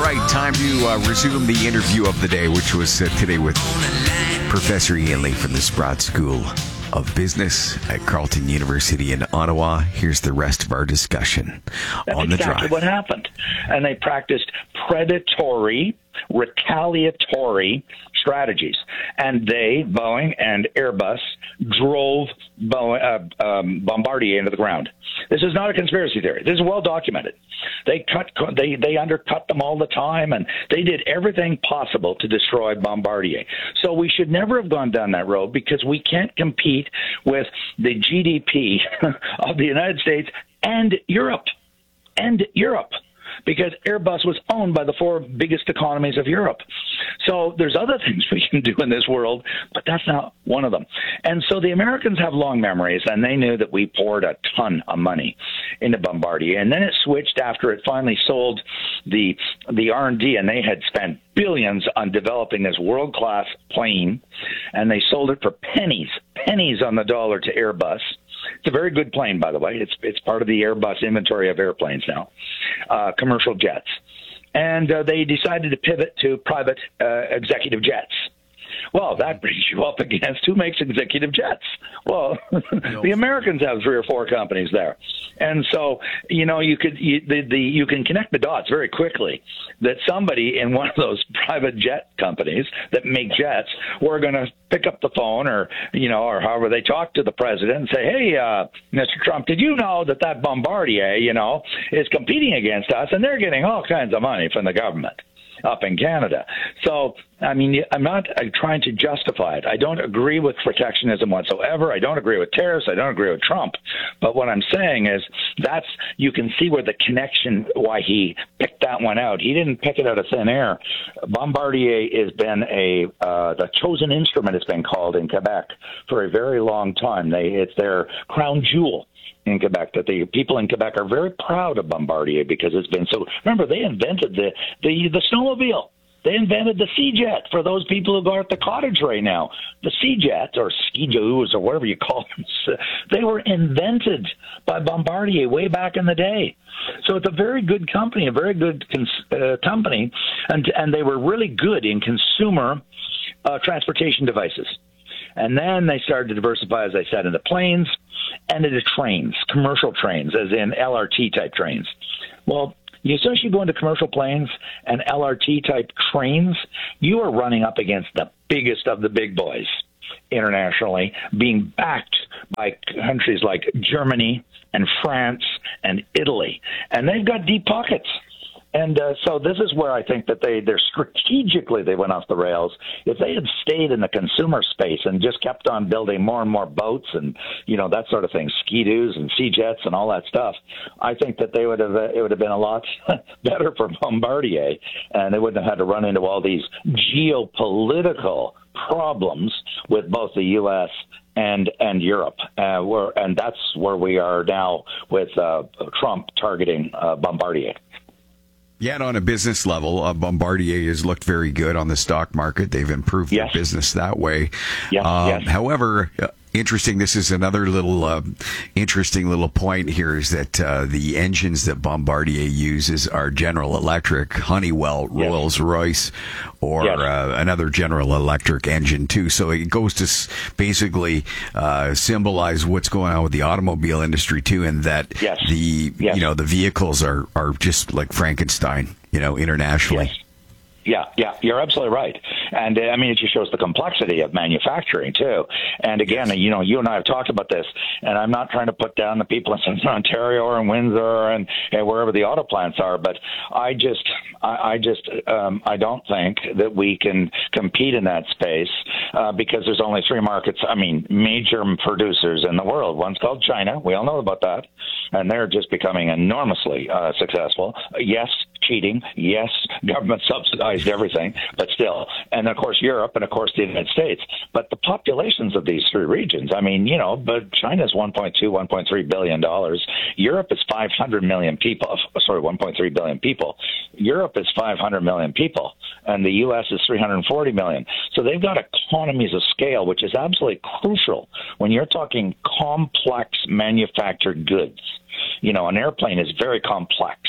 right, time to resume the interview of the day, which was today with Professor Ian Lee from the Sprott School of Business at Carleton University in Ottawa. Here's the rest of our discussion on the drive. That's exactly what happened. And they practiced predatory, retaliatory strategies. And they, Boeing and Airbus, drove Bombardier into the ground. This is not a conspiracy theory. This is well documented. They undercut them all the time, and they did everything possible to destroy Bombardier. So we should never have gone down that road, because we can't compete with the GDP of the United States and Europe. Because Airbus was owned by the four biggest economies of Europe. So there's other things we can do in this world, but that's not one of them. And so the Americans have long memories, and they knew that we poured a ton of money into Bombardier. And then it switched after it finally sold the R&D, and they had spent billions on developing this world-class plane, and they sold it for pennies on the dollar to Airbus. It's a very good plane, by the way. It's part of the Airbus inventory of airplanes now, commercial jets. And they decided to pivot to private executive jets. Well, that brings you up against who makes executive jets. Well, the Americans have 3 or 4 companies there. And so, you can connect the dots very quickly that somebody in one of those private jet companies that make jets were going to pick up the phone or however they talk to the president and say, hey, Mr. Trump, did you know that Bombardier, is competing against us, and they're getting all kinds of money from the government up in Canada. So, I'm not trying to justify it. I don't agree with protectionism whatsoever. I don't agree with tariffs. I don't agree with Trump. But what I'm saying is you can see where the connection, why he picked that one out. He didn't pick it out of thin air. Bombardier has been the chosen instrument, it's been called in Quebec for a very long time. It's their crown jewel in Quebec, that the people in Quebec are very proud of Bombardier because it's been so. Remember, they invented the snowmobile. They invented the Sea-Jet for those people who go at the cottage right now. The Sea-Jet, or Ski-Doos, or whatever you call them, they were invented by Bombardier way back in the day. So it's a very good company, a very good company, and they were really good in consumer transportation devices. And then they started to diversify, as I said, into planes and into trains, commercial trains, as in LRT-type trains. Well, as soon as you go into commercial planes and LRT-type trains, you are running up against the biggest of the big boys internationally, being backed by countries like Germany and France and Italy. And they've got deep pockets. And so this is where I think that they're strategically they went off the rails. If they had stayed in the consumer space and just kept on building more and more boats and that sort of thing, Ski-Doos and Sea-Jets and all that stuff, I think that it would have been a lot better for Bombardier, and they wouldn't have had to run into all these geopolitical problems with both the U.S. and Europe, and that's where we are now with Trump targeting Bombardier. Yeah, and on a business level, Bombardier has looked very good on the stock market. They've improved their business that way. Yes. However, interesting, this is another little interesting little point here, is that the engines that Bombardier uses are General Electric, Honeywell, Rolls-Royce, or another General Electric engine too. So it goes to basically symbolize what's going on with the automobile industry too, and that the vehicles are just like Frankenstein, internationally. Yes. Yeah, you're absolutely right. And it just shows the complexity of manufacturing too. And again, you and I have talked about this, and I'm not trying to put down the people in Ontario or in Windsor and wherever the auto plants are, but I don't think that we can compete in that space because there's only 3 markets, major producers in the world. One's called China. We all know about that. And they're just becoming enormously successful. Yes, cheating. Yes, government subsidized everything, but still. And of course, Europe, and of course, the United States. But the populations of these 3 regions, but China's $1.3 billion. Europe is 500 million people. Sorry, 1.3 billion people. Europe is 500 million people, and the U.S. is 340 million. So they've got economies of scale, which is absolutely crucial when you're talking complex manufactured goods. An airplane is very complex.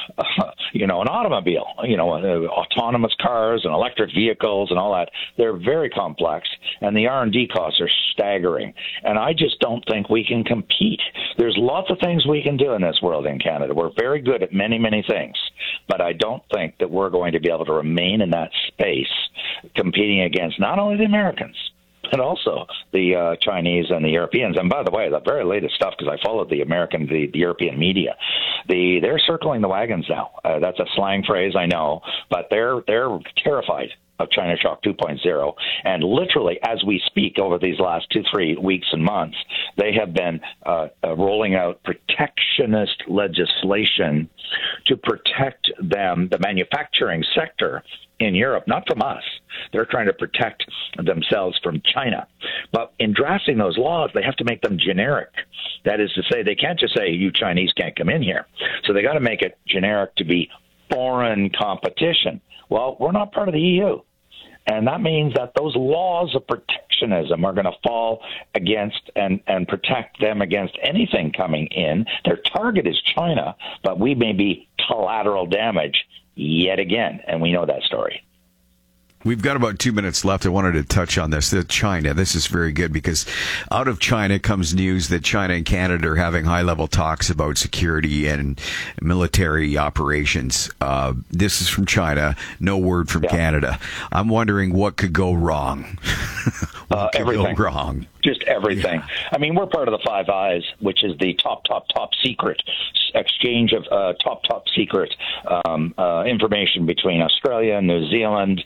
an automobile, autonomous cars and electric vehicles and all that. They're very complex, and the R&D costs are staggering. And I just don't think we can compete. There's lots of things we can do in this world in Canada. We're very good at many, many things, but I don't think that we're going to be able to remain in that space competing against not only the Americans, but also the Chinese and the Europeans. And by the way, the very latest stuff, because I followed the European media, they're circling the wagons now. That's a slang phrase, I know, but they're terrified of China Shock 2.0. And literally, as we speak, over these last 2-3 weeks and months, they have been rolling out protectionist legislation to protect them, the manufacturing sector in Europe, not from us. They're trying to protect themselves from China. But in drafting those laws, they have to make them generic. That is to say, they can't just say, you Chinese can't come in here. So they got to make it generic to be foreign competition. Well, we're not part of the EU. And that means that those laws of protectionism are going to fall against and protect them against anything coming in. Their target is China, but we may be collateral damage yet again, and we know that story. We've got about 2 minutes left. I wanted to touch on this. China. This is very good because out of China comes news that China and Canada are having high-level talks about security and military operations. This is from China. No word from Canada. I'm wondering what could go wrong. Everything. Go wrong? Just everything. Yeah. I mean, we're part of the Five Eyes, which is the top secret exchange of top secret information between Australia, New Zealand,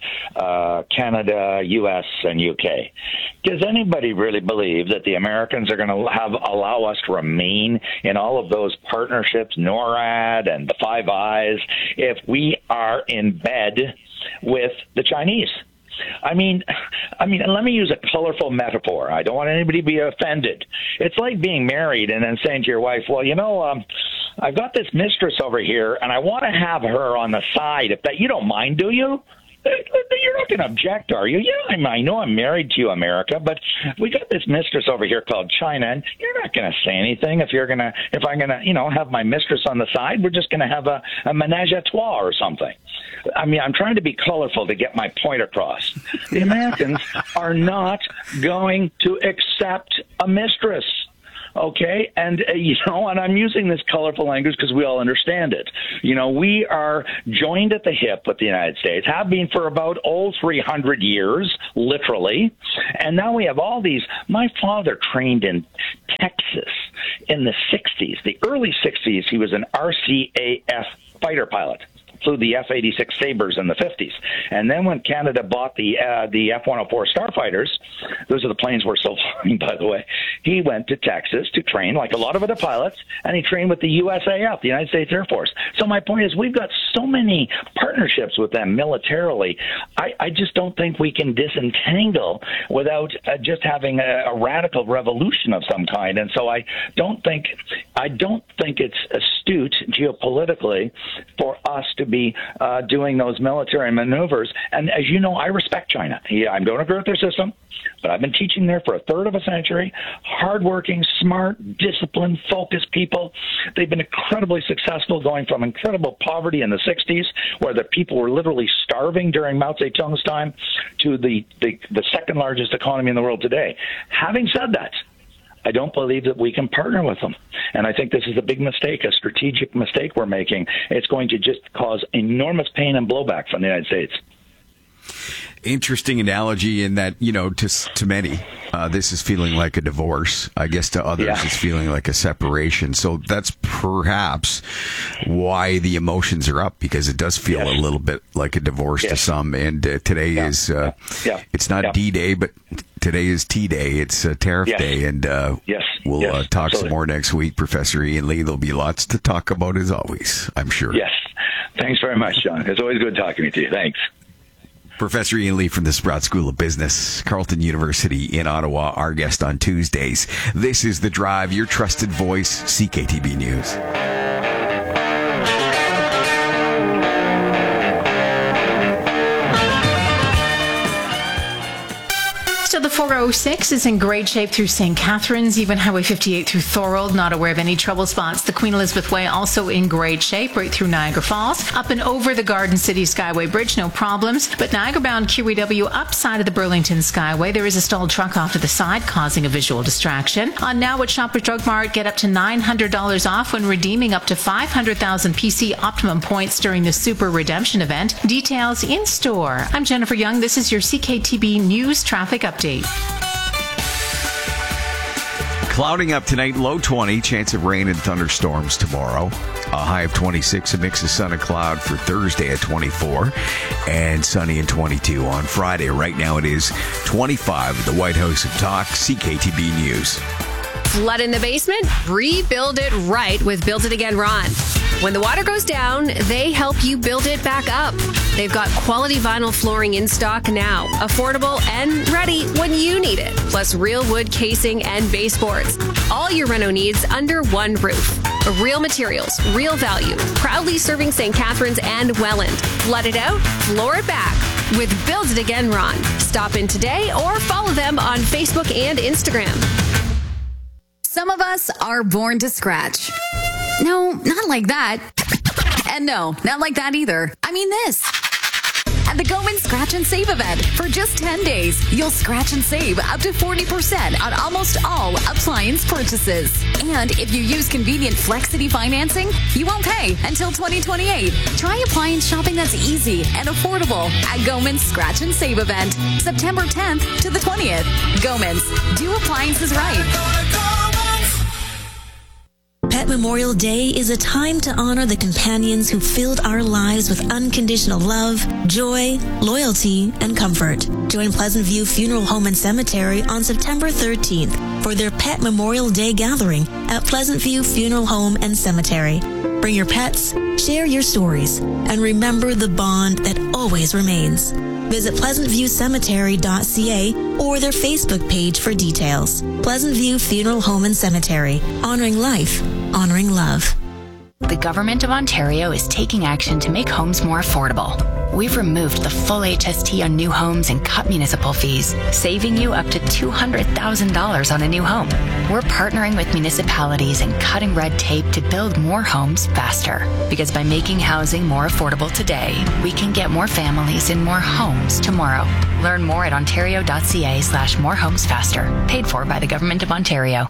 Canada, U.S., and U.K. Does anybody really believe that the Americans are going to allow us to remain in all of those partnerships, NORAD and the Five Eyes, if we are in bed with the Chinese? I mean, let me use a colorful metaphor. I don't want anybody to be offended. It's like being married and then saying to your wife, well, I've got this mistress over here, and I want to have her on the side. If that, you don't mind, do you? You're not going to object, are you? Yeah, I know I'm married to you, America, but we got this mistress over here called China, and you're not going to say anything if I'm going to, have my mistress on the side. We're just going to have a menage a trois or something. I mean, I'm trying to be colorful to get my point across. The Americans are not going to accept a mistress. Okay, and and I'm using this colorful language because we all understand it. We are joined at the hip with the United States, have been for about 300 years, literally, and now we have all these. My father trained in Texas in the 60s, the early 60s. He was an RCAF fighter pilot. Flew the F-86 Sabres in the 50s. And then when Canada bought the F-104 Starfighters, those are the planes we're still flying, by the way, he went to Texas to train, like a lot of other pilots, and he trained with the USAF, the United States Air Force. So my point is we've got so many partnerships with them militarily. I just don't think we can disentangle without just having a radical revolution of some kind. And so I don't think it's astute geopolitically for us to be doing those military maneuvers. And as you know, I respect China. Yeah, I don't agree with their system, but I've been teaching there for a third of a century. Hardworking, smart, disciplined, focused people. They've been incredibly successful, going from incredible poverty in the 60s, where the people were literally starving during Mao Zedong's time, to the second largest economy in the world today. Having said that, I don't believe that we can partner with them. And I think this is a big mistake, a strategic mistake we're making. It's going to just cause enormous pain and blowback from the United States. Interesting analogy in that, to many, this is feeling like a divorce. I guess to others, it's feeling like a separation. So that's perhaps why the emotions are up, because it does feel a little bit like a divorce to some. And today is, it's not D-Day, but today is T-Day. It's Tariff Day. And we'll talk some more next week. Professor Ian Lee, there'll be lots to talk about as always, I'm sure. Yes. Thanks very much, John. It's always good talking to you. Thanks. Professor Ian Lee from the Sprott School of Business, Carleton University in Ottawa, our guest on Tuesdays. This is The Drive, your trusted voice, CKTB News. So the 406 is in great shape through St. Catharines, even Highway 58 through Thorold. Not aware of any trouble spots. The Queen Elizabeth Way also in great shape right through Niagara Falls. Up and over the Garden City Skyway Bridge, no problems. But Niagara-bound QEW upside of the Burlington Skyway, there is a stalled truck off to the side causing a visual distraction. On Now at Shoppers Drug Mart, get up to $900 off when redeeming up to 500,000 PC Optimum points during the Super Redemption event. Details in store. I'm Jennifer Young. This is your CKTB News Traffic Update. Clouding up tonight, low 20, chance of rain and thunderstorms tomorrow. A high of 26, a mix of sun and cloud for Thursday at 24, and sunny and 22 on Friday. Right now it is 25 at the White House of Talk, CKTB News. Flood in the basement? Rebuild it right with Build It Again Ron. When the water goes down, they help you build it back up. They've got quality vinyl flooring in stock now, affordable and ready when you need it. Plus real wood casing and baseboards. All your reno needs under one roof. Real materials, real value. Proudly serving St. Catharines and Welland. Flood it out, floor it back with Build It Again Ron. Stop in today or follow them on Facebook and Instagram. Some of us are born to scratch. No, not like that. And no, not like that either. I mean this. At the Goman Scratch and Save event, for just 10 days, you'll scratch and save up to 40% on almost all appliance purchases. And if you use convenient Flexity financing, you won't pay until 2028. Try appliance shopping that's easy and affordable at Goman's Scratch and Save event, September 10th to the 20th. Goman's, do appliances right. Pet Memorial Day is a time to honor the companions who filled our lives with unconditional love, joy, loyalty, and comfort. Join Pleasant View Funeral Home and Cemetery on September 13th for their Pet Memorial Day gathering at Pleasant View Funeral Home and Cemetery. Bring your pets, share your stories, and remember the bond that always remains. Visit pleasantviewcemetery.ca or their Facebook page for details. Pleasant View Funeral Home and Cemetery. Honoring life, honoring love. The Government of Ontario is taking action to make homes more affordable. We've removed the full HST on new homes and cut municipal fees, saving you up to $200,000 on a new home. We're partnering with municipalities and cutting red tape to build more homes faster. Because by making housing more affordable today, we can get more families in more homes tomorrow. Learn more at ontario.ca/morehomesfaster. Paid for by the Government of Ontario.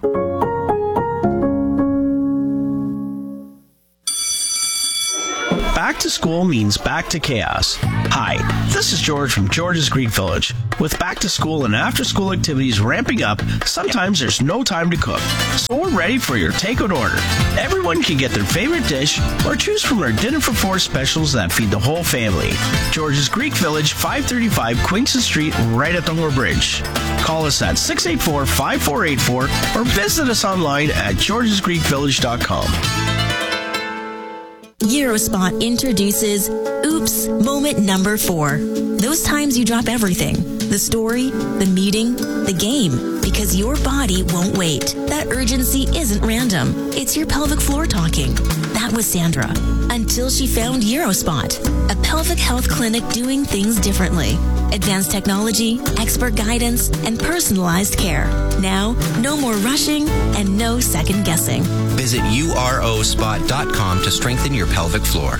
Back to school means back to chaos. Hi, this is George from George's Greek Village. With back to school and after school activities ramping up, sometimes there's no time to cook. So we're ready for your takeout order. Everyone can get their favorite dish or choose from our dinner for four specials that feed the whole family. George's Greek Village, 535 Queenston Street, right at Dunmore Bridge. Call us at 684-5484 or visit us online at georgesgreekvillage.com. Eurospot introduces Oops Moment Number 4. Those times you drop everything. The story, the meeting, the game. Because your body won't wait. That urgency isn't random. It's your pelvic floor talking. That was Sandra. Until she found Eurospot, a pelvic health clinic doing things differently. Advanced technology, expert guidance, and personalized care. Now, no more rushing and no second guessing. Visit urospot.com to strengthen your pelvic floor.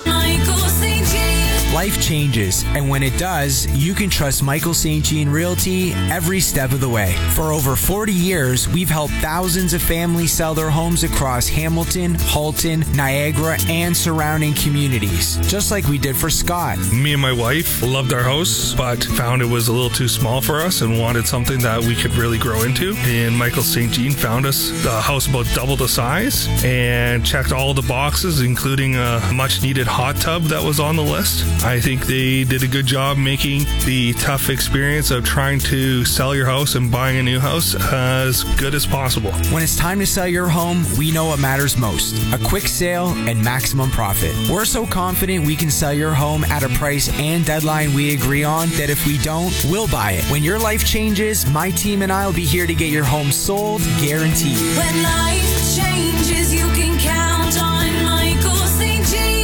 Life changes, and when it does, you can trust Michael St. Jean Realty every step of the way. For over 40 years, we've helped thousands of families sell their homes across Hamilton, Halton, Niagara, and surrounding communities, just like we did for Scott. Me and my wife loved our house, but found it was a little too small for us and wanted something that we could really grow into. And Michael St. Jean found us the house about double the size and checked all the boxes, including a much-needed hot tub that was on the list. I think they did a good job making the tough experience of trying to sell your house and buying a new house as good as possible. When it's time to sell your home, we know what matters most: a quick sale and maximum profit. We're so confident we can sell your home at a price and deadline we agree on that if we don't, we'll buy it. When your life changes, my team and I will be here to get your home sold, guaranteed. When life changes, you can count on Michael St. Jean.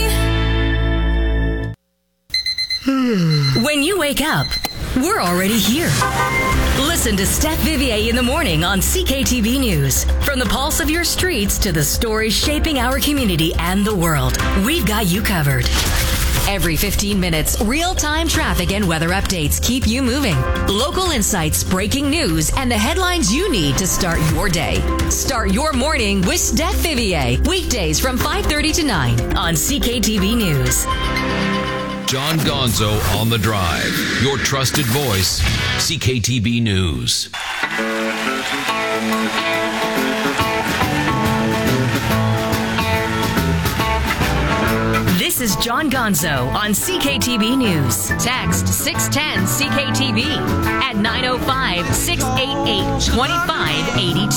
When you wake up, we're already here. Listen to Steph Vivier in the morning on CKTV News. From the pulse of your streets to the stories shaping our community and the world, we've got you covered. Every 15 minutes, real-time traffic and weather updates keep you moving. Local insights, breaking news, and the headlines you need to start your day. Start your morning with Steph Vivier. Weekdays from 5:30 to 9 on CKTV News. John Gonzo on the Drive. Your trusted voice, CKTV News. This is John Gonzo on CKTV News. Text 610 CKTV at 905-688-2582.